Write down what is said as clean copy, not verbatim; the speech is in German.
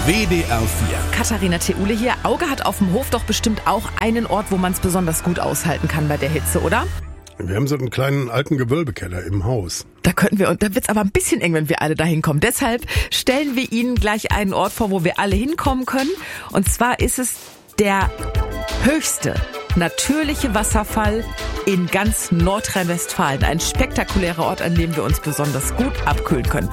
WDR 4. Katharina Theule hier. Auge hat auf dem Hof doch bestimmt auch einen Ort, wo man es besonders gut aushalten kann bei der Hitze, oder? Wir haben so einen kleinen alten Gewölbekeller im Haus. Da wird's aber ein bisschen eng, wenn wir alle da hinkommen. Deshalb stellen wir Ihnen gleich einen Ort vor, wo wir alle hinkommen können. Und zwar ist es der höchste natürliche Wasserfall in ganz Nordrhein-Westfalen. Ein spektakulärer Ort, an dem wir uns besonders gut abkühlen können.